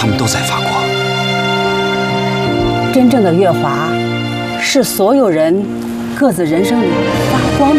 他们都在法国。 真正的月华，是所有人各自人生里发光的